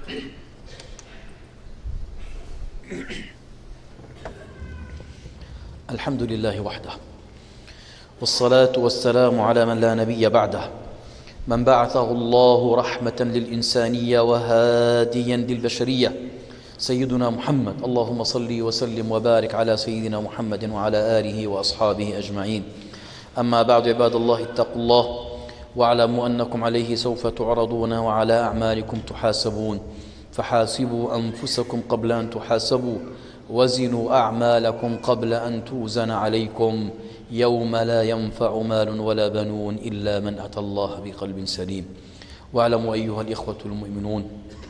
الحمد لله وحده، والصلاة والسلام على من لا نبي بعده، من بعثه الله رحمة للإنسانية وهاديا للبشرية، سيدنا محمد. اللهم صل وسلم وبارك على سيدنا محمد وعلى آله وأصحابه أجمعين. أما بعد، عباد الله، اتقوا الله واعلموا أنكم عليه سوف تعرضون وعلى أعمالكم تحاسبون، فحاسبوا أنفسكم قبل أن تحاسبوا، وزنوا أعمالكم قبل أن توزن عليكم، يوم لا ينفع مال ولا بنون إلا من أتى الله بقلب سليم. واعلموا أيها الإخوة المؤمنون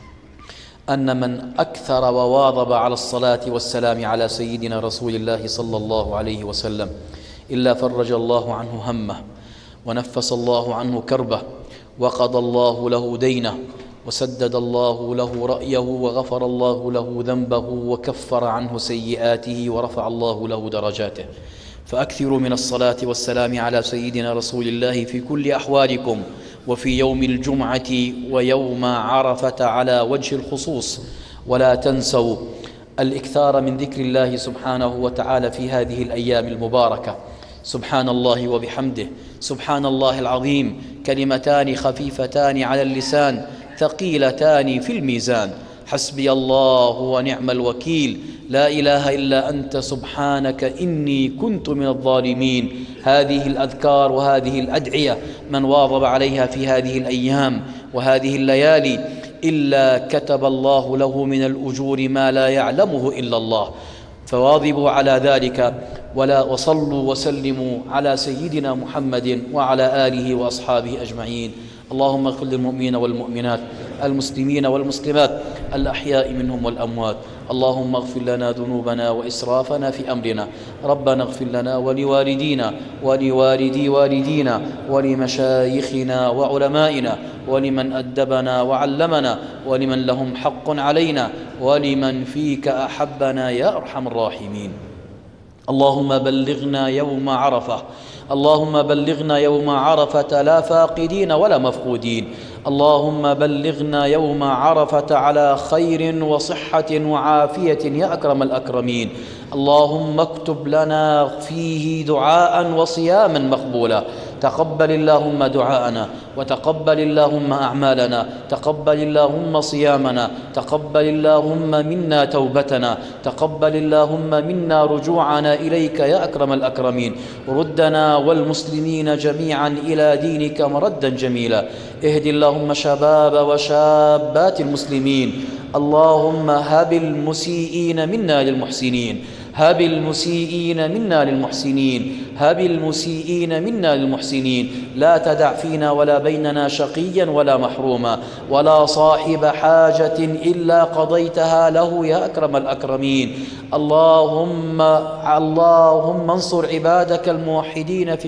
أن من أكثر وواظب على الصلاة والسلام على سيدنا رسول الله صلى الله عليه وسلم إلا فرج الله عنه همه، ونفس الله عنه كربه، وقضى الله له دينه، وسدد الله له رأيه، وغفر الله له ذنبه، وكفر عنه سيئاته، ورفع الله له درجاته. فأكثروا من الصلاة والسلام على سيدنا رسول الله في كل أحوالكم، وفي يوم الجمعة ويوم عرفة على وجه الخصوص. ولا تنسوا الإكثار من ذكر الله سبحانه وتعالى في هذه الأيام المباركة. سبحان الله وبحمده، سبحان الله العظيم، كلمتان خفيفتان على اللسان ثقيلتان في الميزان. حسبي الله ونعم الوكيل، لا إله إلا أنت سبحانك إني كنت من الظالمين. هذه الأذكار وهذه الأدعية من واظب عليها في هذه الأيام وهذه الليالي إلا كتب الله له من الأجور ما لا يعلمه إلا الله. فواظبوا على ذلك، وصلوا وسلموا على سيدنا محمد وعلى آله وأصحابه أجمعين. اللهم اغفر للمؤمنين والمؤمنات، المسلمين والمسلمات، الأحياء منهم والأموات. اللهم اغفر لنا ذنوبنا وإسرافنا في أمرنا. ربنا اغفر لنا ولوالدينا ولوالدي والدينا ولمشايخنا وعلمائنا ولمن أدبنا وعلمنا ولمن لهم حق علينا ولمن فيك أحبنا يا أرحم الراحمين. اللهم بلغنا يوم عرفة، اللهم بلغنا يوم عرفة لا فاقدين ولا مفقودين. اللهم بلغنا يوم عرفة على خير وصحة وعافية يا أكرم الأكرمين. اللهم اكتب لنا فيه دعاء وصياما مقبولا. تقبل اللهم دعاءنا، وتقبل اللهم أعمالنا، تقبل اللهم صيامنا، تقبل اللهم منا توبتنا، تقبل اللهم منا رجوعنا إليك يا أكرم الأكرمين. ردنا والمسلمين جميعا إلى دينك مردا جميلا. اهد اللهم شباب وشابات المسلمين. اللهم هب المسيئين منا للمحسنين، هب المسيئين منا للمحسنين، هب المسيئين منا للمحسنين. لا تدع فينا ولا بيننا شقيا ولا محروما، ولا صاحب حاجة إلا قضيتها له يا أكرم الأكرمين. اللهم انصر عبادك الموحدين في